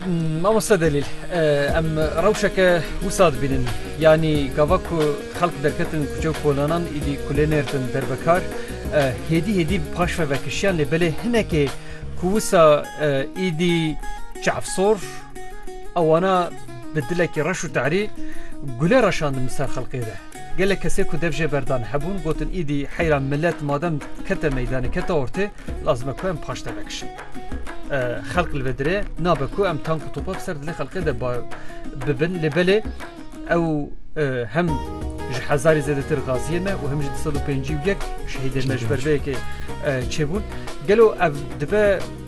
مامۆستا دلیل ئەم ڕەوشەکە وسا دبینن یعنی گاوا ku xelk derketin kuçe û kolanan êdî kulê nêrtin derbekar hêdî paş ve vekişiyan lê belê hinekê ku wisa êdî çavsor ewana bi dilekî reş û terî gule reşandin ser xelkê de gelek kesê ku dev jê berdan hebûn gotin êdî heyra millet madem kete meydanê kete ortê lazim e ku em paş de vekişin xelk li vedirê nabe ku em tank û topa ser dilê xelkê de bibin lê belê ew hem ji hezarî zêdetir gaziyê me û hem ji 251 şehîdên me ji ber vê yekê çêbûn gelo ev dibe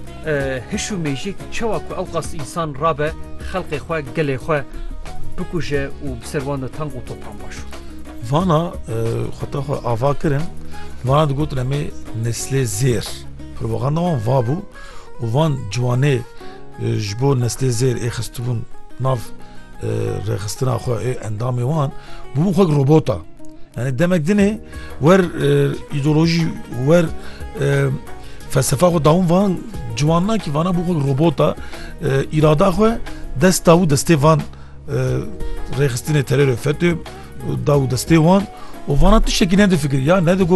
hiş û mêjîk çawa ku ew qas însan rabe xelkê xwe gelê xwe bikuje û bi ser wan de tank û topan baş vana xweta xwe ava kirin vana digotin em ê neslê zêr propaganda wan vabû û van ciwanê ji bo neslê zêr ê xistibûn nav rêxistina xwe ê endamê wan bûbûn xwe robota yani demek dinê wer îdeolojî wer felsefa xwe dawûn van ciwanan ki vana bû xwe robota îrada xwe dest da û destê van rêxistinê terorê FETÖ da û destê wan û vana tiştekî nedifikir ya nedigo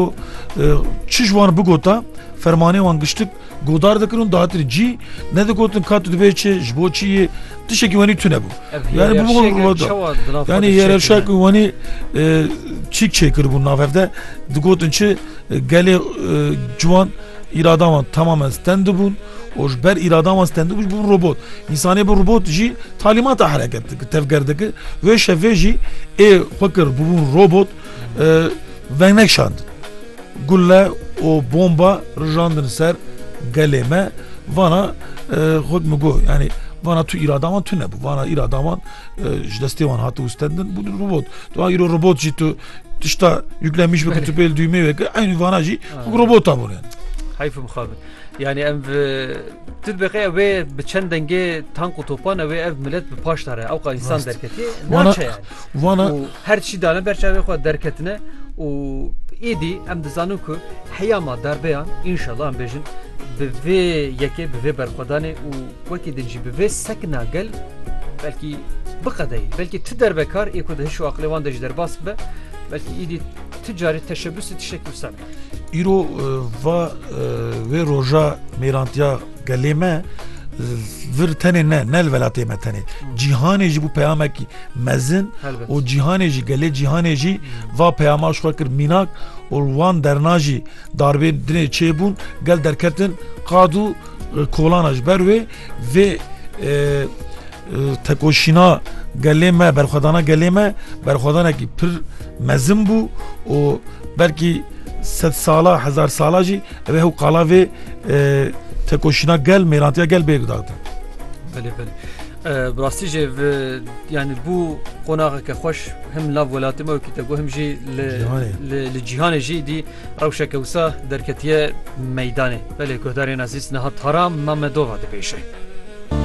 çi ji wan bigota fermanê wan giştik godar dikirin û dahatir cî nedigotin ka tu dibê çi ji bo çi yê tiştekî wenî tune bû yani bû yani hiyerarşiyek wenî çîk çêkiribûn navhevde digotin çi gelê ciwan îrada wan tamamen stend bûn û ji ber îrada wan stend bûn bûn robot însanê bi robot jî talîmata hereket dikir tevger dikir wê şevê jî ê xwe kir bûbûn robot venek şandin gulle û bomba rijandin ser gelê me vana xwe min got yani vana tu îrada wan tune bû vana îrada wan ji destê wan hatî û stendin bû robot tu îro robot jî tu tişta yüklenmiş bike tu pêl düğmê veke aynı vana jî robota bûn yani hayfım xabin yani ev tedbiqê ew ê bi çend dengê tank û topan ew ê ev millet bi paş dare ew qa însan derketiye naçe yani vana her çî dane berçavê xwe derketine û êdî em dizanin ku heyama derbeyan înşallah em bêjin bi vê yekê bi vê berxwedanê û wekî din jî bi vê sekna gel belkî biqedeyî belkî ti derbekar ê ku di hiş û aqlê wan de ji derbas bibe belkî êdî ti carî teşebbüsê tiştekî wisa be îro va wê roja mêrantiya gelê me vir tenê ne li welatê me tenê cîhanê jî bû peyamekî mezin û cîhanê jî gelê cîhanê jî va peyama xwe kir mînak û wan derna jî darbê dinê çêbûn gel derketin qad û kolana ji ber wê vê tekoşîna gelê me berxwedana gelê me berxwedanekî pir mezin bû û belkî 100 sala 1000 sala jî ev hew qala vê tekoşîna gel mêrantiya gel bêg dagdin belê belê bi rastî jê yani bû qonaqeke xweş him lav welatê me wekî te got him jî li cîhanê jî dî rewşeke wisa derketiye meydanê belê guhdarên ezîz niha Taram Mamedova dibêje